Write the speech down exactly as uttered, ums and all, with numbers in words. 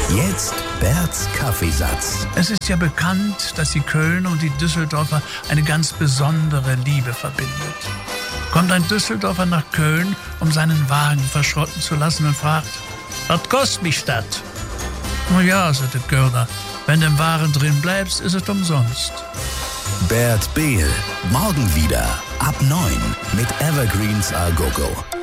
Jetzt Berts Kaffeesatz. Es ist ja bekannt, dass die Kölner und die Düsseldorfer eine ganz besondere Liebe verbindet. Kommt ein Düsseldorfer nach Köln, um seinen Wagen verschrotten zu lassen und fragt, was kostet mich das? Na ja, sagt der Kölner, wenn du im Wagen drin bleibst, ist es umsonst. Bert Behl, morgen wieder ab neun mit Evergreens A Go Go.